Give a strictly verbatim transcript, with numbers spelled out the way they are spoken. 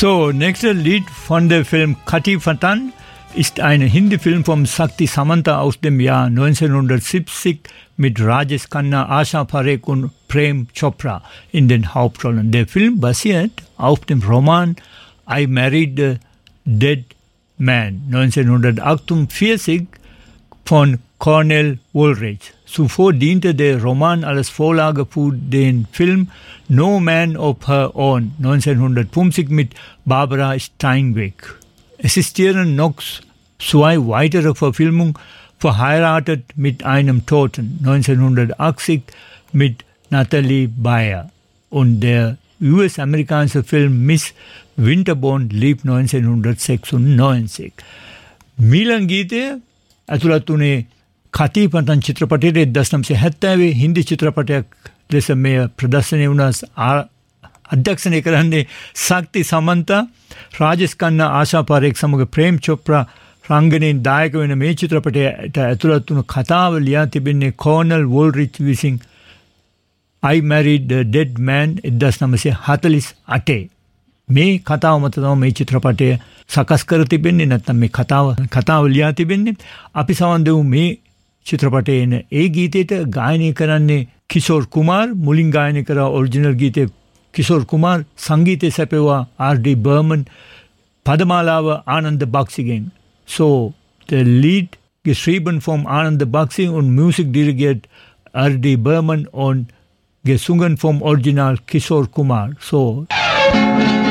So, nächster Lied von dem Film Kati Fatan ist ein Hindi-Film von Sakti Samanta aus dem Jahr neunzehnhundertsiebzig mit Rajesh Khanna, Asha Parekh und Prem Chopra in den Hauptrollen. Der Film basiert auf dem Roman I Married a Dead Man neunzehnhundertachtundvierzig von Cornell Woolrich. Zuvor diente der Roman als Vorlage für den Film No Man of Her Own neunzehnhundertfünfzig mit Barbara Steinweg. Existieren noch zwei weitere Verfilmungen, Verheiratet mit einem Toten neunzehnhundertachtzig mit Natalie Bayer und der U S-amerikanische Film Miss Winterborn lief neunzehnhundertsechsundneunzig. Milan Gite Atulatune Kati Fatan चित्रपटයේ දශ නවසිය හැත්තෑවේ හින්දි චිත්‍රපටයක් ලෙස මෙය ප්‍රදර්ශනය වුණා. අධ්‍යක්ෂණය කරන්නේ ශක්ති සමන්තා, රාජේෂ් කන්නා, ආශා පාරේක් සමග ප්‍රේම් චොප්රා රංගනයෙන් දායක වෙන මේ චිත්‍රපටයට ඇතුළත් වුණු කතාව ලියා තිබෙන්නේ කෝනල් වෝල්රිච් විසින්. I Married a Dead Man දශ නවසිය හතළිස් අටේ. මේ කතාව මත තමයි මේ චිත්‍රපටය සකස් කර තිබෙන්නේ, නැත්නම් මේ කතාව කතාව ලියා තිබෙන්නේ. අපි සමන් දෙමු මේ චිත්‍රපටයේ එන ඒ ගීතයට ගායනය කරන්නේ කිෂෝර් කුමාර්. මුලින් ගායනය කරා ඔරිජිනල් ගීතේ කිෂෝර් කුමාර්, සංගීතය සැපෙවුවා ආර් ඩී බර්මන්, පදමාලාව ආනන්ද බක්සිගෙන්. So the lead geschrieben vom Anand Baxi und Musik dirigiert R D Burman und gesungen vom Original Kishore Kumar. So